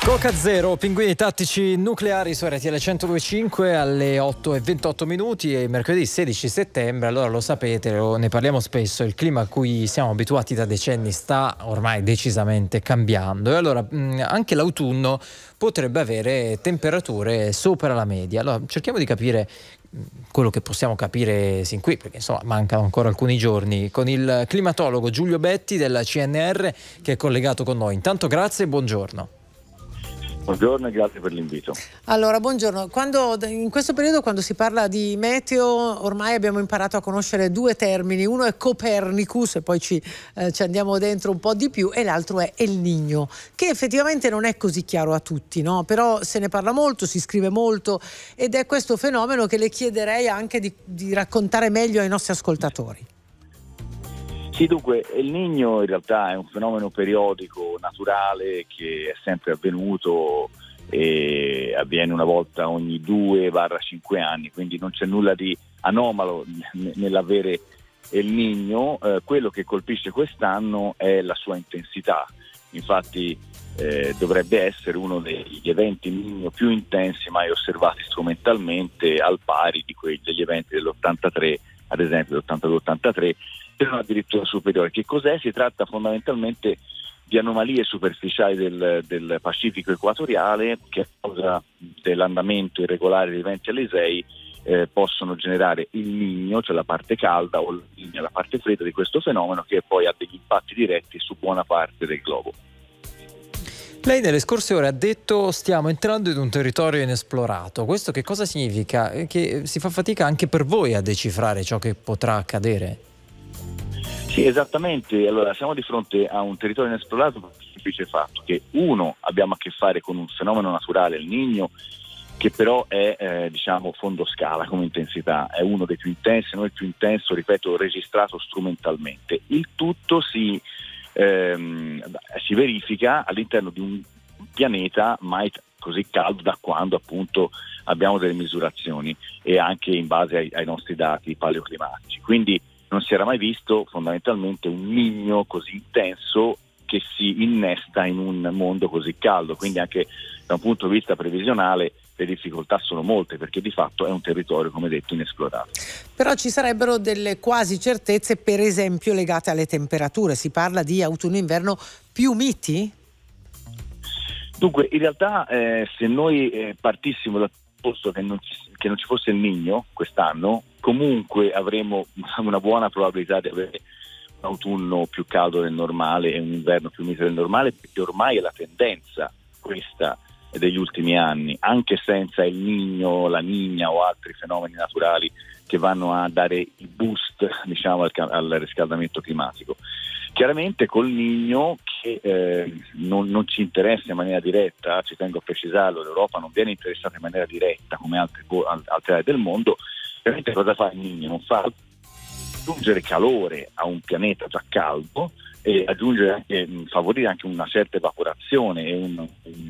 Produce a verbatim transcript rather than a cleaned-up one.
Coca Zero, pinguini tattici nucleari su R T L centodue e cinque alle otto e ventotto minuti e mercoledì sedici settembre. Allora lo sapete, lo, ne parliamo spesso, il clima a cui siamo abituati da decenni sta ormai decisamente cambiando e allora mh, anche l'autunno potrebbe avere temperature sopra la media. Allora cerchiamo di capire quello che possiamo capire sin qui, perché insomma mancano ancora alcuni giorni, con il climatologo Giulio Betti del C N R che è collegato con noi. Intanto grazie e buongiorno. Buongiorno e grazie per l'invito. Allora, buongiorno. Quando, in questo periodo, quando si parla di meteo, ormai abbiamo imparato a conoscere due termini. Uno è Copernicus, e poi ci, eh, ci andiamo dentro un po' di più, e l'altro è El Niño, che effettivamente non è così chiaro a tutti, no? Però se ne parla molto, si scrive molto, ed è questo fenomeno che le chiederei anche di, di raccontare meglio ai nostri ascoltatori. Sì, dunque, El Niño in realtà è un fenomeno periodico, naturale, che è sempre avvenuto e avviene una volta ogni due cinque anni, quindi non c'è nulla di anomalo nell'avere El Niño. Eh, quello che colpisce quest'anno è la sua intensità, infatti eh, dovrebbe essere uno degli eventi El Niño più intensi mai osservati strumentalmente, al pari di quelli degli eventi dell'ottantatré, ad esempio dell'ottantadue ottantatré, se non addirittura superiore. Che cos'è? Si tratta fondamentalmente di anomalie superficiali del, del Pacifico equatoriale che a causa dell'andamento irregolare dei venti alisei eh, possono generare il Niño, cioè la parte calda, o la parte fredda di questo fenomeno, che poi ha degli impatti diretti su buona parte del globo. Lei nelle scorse ore ha detto stiamo entrando in un territorio inesplorato. Questo che cosa significa? Che si fa fatica anche per voi a decifrare ciò che potrà accadere? Sì, esattamente. Allora, siamo di fronte a un territorio inesplorato per il semplice fatto che, uno, abbiamo a che fare con un fenomeno naturale, il Niño, che però è eh, diciamo fondo scala come intensità, è uno dei più intensi, non il più intenso, ripeto, registrato strumentalmente. Il tutto si, ehm, si verifica all'interno di un pianeta mai così caldo da quando appunto abbiamo delle misurazioni e anche in base ai, ai nostri dati paleoclimatici. Quindi non si era mai visto fondamentalmente un Niño così intenso che si innesta in un mondo così caldo, quindi anche da un punto di vista previsionale le difficoltà sono molte, perché di fatto è un territorio, come detto, inesplorato. Però ci sarebbero delle quasi certezze, per esempio legate alle temperature. Si parla di autunno-inverno più miti? Dunque, in realtà eh, se noi eh, partissimo dal posto che non, ci, che non ci fosse il Niño quest'anno, comunque avremo una buona probabilità di avere un autunno più caldo del normale e un inverno più mite del normale, perché ormai è la tendenza questa degli ultimi anni, anche senza il Niño, la Niña o altri fenomeni naturali che vanno a dare il boost, diciamo, al, al riscaldamento climatico. Chiaramente col Niño, che eh, non, non ci interessa in maniera diretta, ci tengo a precisarlo, l'Europa non viene interessata in maniera diretta come altre, altre aree del mondo. Chiaramente cosa fa il Niño? Non fa aggiungere calore a un pianeta già caldo e aggiungere anche, favorire anche una certa evaporazione e un, un